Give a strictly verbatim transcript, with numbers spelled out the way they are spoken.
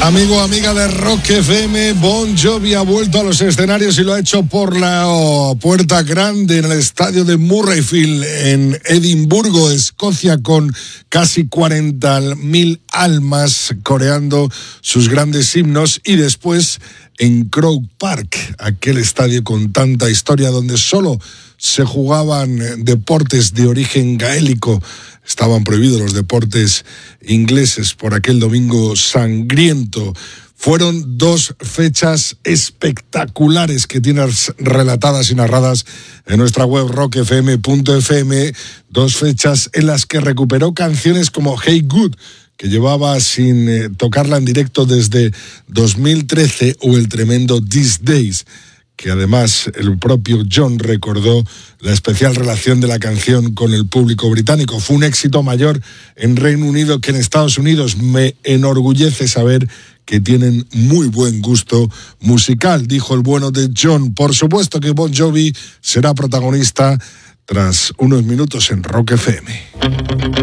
Amigo, amiga de Rock F M, Bon Jovi ha vuelto a los escenarios y lo ha hecho por la oh, puerta grande en el estadio de Murrayfield en Edimburgo, Escocia, con casi cuarenta mil almas coreando sus grandes himnos, y después en Croke Park, aquel estadio con tanta historia donde solo se jugaban deportes de origen gaélico. Estaban prohibidos los deportes ingleses por aquel domingo sangriento. Fueron dos fechas espectaculares que tienes relatadas y narradas en nuestra web rock f m punto f m. Dos fechas en las que recuperó canciones como Hey Good, que llevaba sin eh, tocarla en directo desde dos mil trece, o el tremendo These Days, que además el propio John recordó la especial relación de la canción con el público británico. Fue un éxito mayor en Reino Unido que en Estados Unidos. Me enorgullece saber que tienen muy buen gusto musical, dijo el bueno de John. Por supuesto que Bon Jovi será protagonista tras unos minutos en Rock F M.